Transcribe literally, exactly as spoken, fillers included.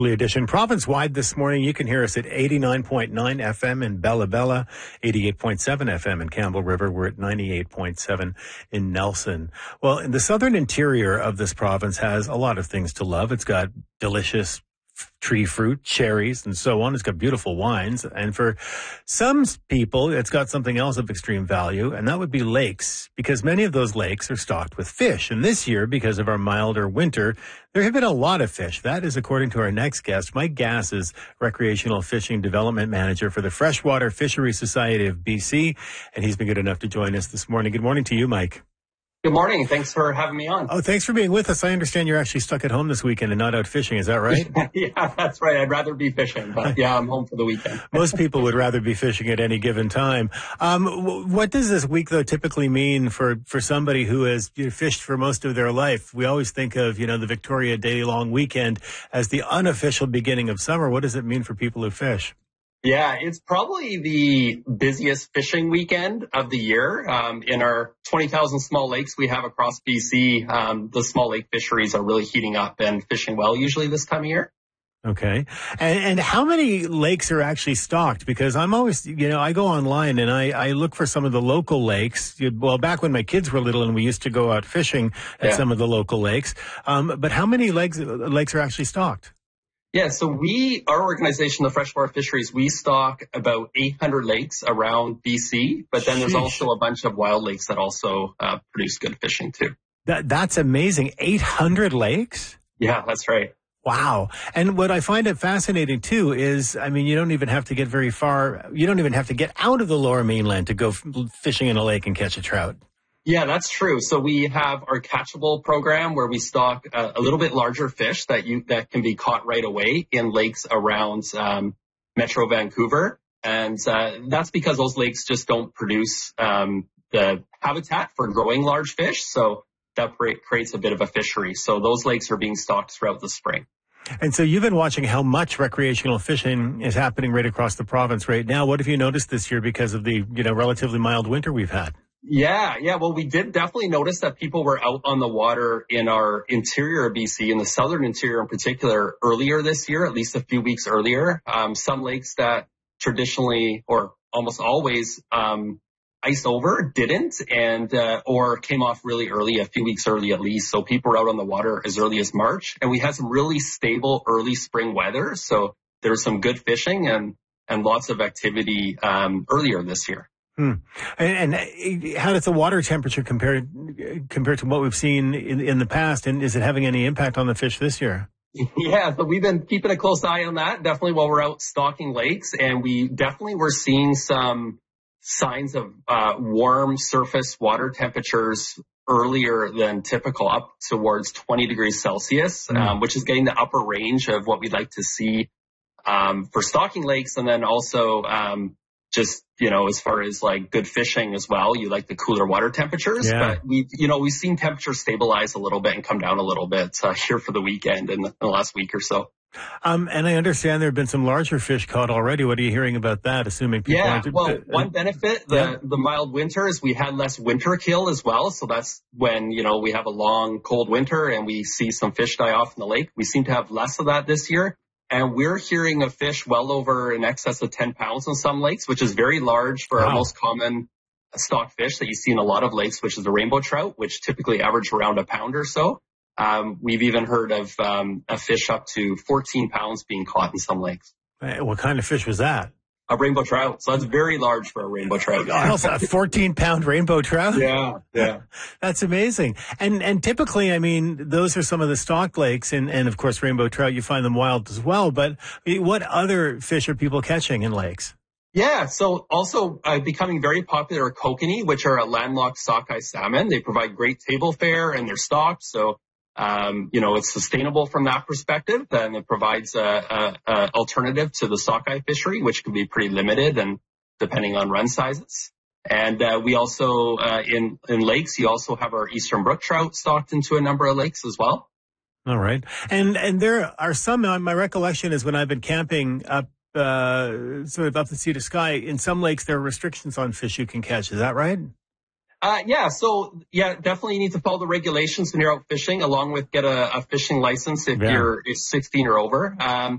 Edition. Province-wide this morning, you can hear us at eighty-nine point nine F M in Bella Bella, eighty-eight point seven F M in Campbell River. We're at ninety-eight point seven in Nelson. Well, in the southern interior of this province has a lot of things to love. It's got delicious tree fruit, cherries, and so on. It's got beautiful wines. And for some people, it's got something else of extreme value, and that would be lakes, because many of those lakes are stocked with fish. And this year, because of our milder winter, there have been a lot of fish. That is according to our next guest. Mike Gass is Recreational Fishing Development Manager for the Freshwater Fishery Society of B C, and he's been good enough to join us this morning. Good morning to you, Mike. Good morning. Thanks for having me on. Oh, thanks for being with us. I understand you're actually stuck at home this weekend and not out fishing. Is that right? Yeah, that's right. I'd rather be fishing, but yeah, I'm home for the weekend. Most people would rather be fishing at any given time. Um, w- what does this week, though, typically mean for, for somebody who has you know, fished for most of their life? We always think of, you know, the Victoria Day long weekend as the unofficial beginning of summer. What does it mean for people who fish? Yeah, it's probably the busiest fishing weekend of the year. Um, in our twenty thousand small lakes we have across B C, um, the small lake fisheries are really heating up and fishing well usually this time of year. Okay. And, and how many lakes are actually stocked? Because I'm always, you know, I go online and I, I look for some of the local lakes. Well, back when my kids were little and we used to go out fishing at yeah. some of the local lakes. Um, but how many lakes, lakes are actually stocked? Yeah, so we, our organization, the Freshwater Fisheries, we stock about eight hundred lakes around B C, but then there's Sheesh. also a bunch of wild lakes that also uh, produce good fishing too. That That's amazing. eight hundred lakes? Yeah, that's right. Wow. And what I find it fascinating too is, I mean, you don't even have to get very far. You don't even have to get out of the Lower Mainland to go f- fishing in a lake and catch a trout. Yeah, that's true. So we have our catchable program where we stock a, a little bit larger fish that you that can be caught right away in lakes around um, Metro Vancouver. And uh, that's because those lakes just don't produce um, the habitat for growing large fish. So that creates a bit of a fishery. So those lakes are being stocked throughout the spring. And so you've been watching how much recreational fishing is happening right across the province right now. What have you noticed this year because of the, you know, relatively mild winter we've had? Yeah, yeah. Well, we did definitely notice that people were out on the water in our interior of B C, in the southern interior in particular, earlier this year, at least a few weeks earlier. Um, some lakes that traditionally or almost always um, iced over didn't, and uh, or came off really early, a few weeks early at least. So people were out on the water as early as March, and we had some really stable early spring weather. So there was some good fishing and and lots of activity um, earlier this year. Hmm. And, and how does the water temperature compare compared to what we've seen in, in the past? And is it having any impact on the fish this year? Yeah, so we've been keeping a close eye on that, definitely while we're out stocking lakes. And we definitely were seeing some signs of uh, warm surface water temperatures earlier than typical, up towards twenty degrees Celsius, mm. um, which is getting the upper range of what we'd like to see um, for stocking lakes. And then also um, just, you know, as far as like good fishing as well, you like the cooler water temperatures. Yeah. But we, you know, we've seen temperatures stabilize a little bit and come down a little bit uh, here for the weekend and the, in the last week or so. Um, and I understand there have been some larger fish caught already. What are you hearing about that? Assuming people yeah, aren't, well, uh, one benefit the yeah. the mild winter is we had less winter kill as well. So that's when, you know, we have a long cold winter and we see some fish die off in the lake. We seem to have less of that this year. And we're hearing of fish well over in excess of ten pounds in some lakes, which is very large for wow. our most common stock fish that you see in a lot of lakes, which is the rainbow trout, which typically average around a pound or so. Um, we've even heard of um, a fish up to fourteen pounds being caught in some lakes. What kind of fish was that? A rainbow trout. So that's very large for a rainbow trout. Also, a fourteen pound rainbow trout? Yeah, yeah. That's amazing. And and typically, I mean, those are some of the stocked lakes. And, and of course, rainbow trout, you find them wild as well. But what other fish are people catching in lakes? Yeah, so also uh, becoming very popular are kokanee, which are a landlocked sockeye salmon. They provide great table fare and they're stocked. So, um, you know, it's sustainable from that perspective. And it provides a, a, a alternative to the sockeye fishery, which can be pretty limited and depending on run sizes. And uh, we also, uh, in, in lakes, you also have our eastern brook trout stocked into a number of lakes as well. All right. And and there are some, my recollection is when I've been camping up, uh, sort of up the Sea to Sky, in some lakes there are restrictions on fish you can catch. Is that right? Uh, yeah, so yeah, definitely you need to follow the regulations when you're out fishing, along with get a, a fishing license if yeah. you're sixteen or over. Um,